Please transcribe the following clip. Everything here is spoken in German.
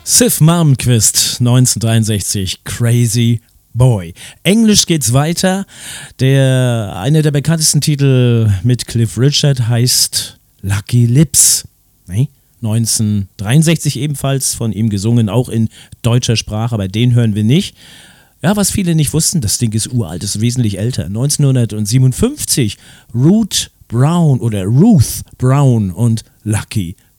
Sif Malmkvist, 1963, Crazy Boy. Englisch geht's weiter. Einer der bekanntesten Titel mit Cliff Richard heißt Lucky Lips. 1963 ebenfalls von ihm gesungen, auch in deutscher Sprache, aber den hören wir nicht. Ja, was viele nicht wussten, das Ding ist uralt, ist wesentlich älter. 1957, Ruth Brown und Lucky